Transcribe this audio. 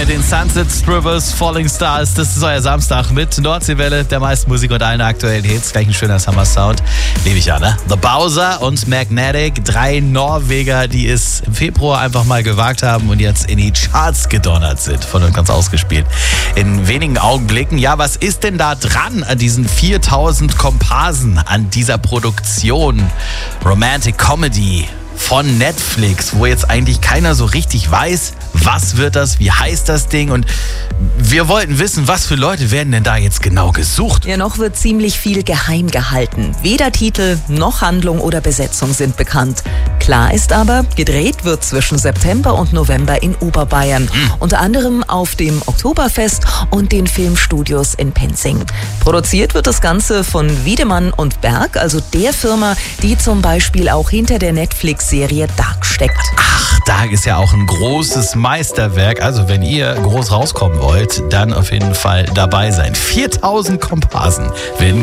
mit den Sunset Strippers, Falling Stars. Das ist euer Samstag mit Nordseewelle, der meisten Musik und allen aktuellen Hits. Gleich ein schöner Summer-Sound. Liebe ich ja, ne? The Bowser und Magnetic, 3 Norweger, die es im Februar einfach mal gewagt haben und jetzt in die Charts gedonnert sind. Von uns ganz ausgespielt. In wenigen Augenblicken. Ja, was ist denn da dran an diesen 4000 Komparsen, an dieser Produktion? Romantic Comedy von Netflix, wo jetzt eigentlich keiner so richtig weiß, was wird das, wie heißt das Ding, und wir wollten wissen, was für Leute werden denn da jetzt genau gesucht? Ja, noch wird ziemlich viel geheim gehalten. Weder Titel noch Handlung oder Besetzung sind bekannt. Klar ist aber, gedreht wird zwischen September und November in Oberbayern. Unter anderem auf dem Oktoberfest und den Filmstudios in Penzing. Produziert wird das Ganze von Wiedemann und Berg, also der Firma, die zum Beispiel auch hinter der Netflix-Serie Dark steckt. Ach, Dark ist ja auch ein großes Meisterwerk. Also wenn ihr groß rauskommen wollt, dann auf jeden Fall dabei sein. 4000 Komparsen werden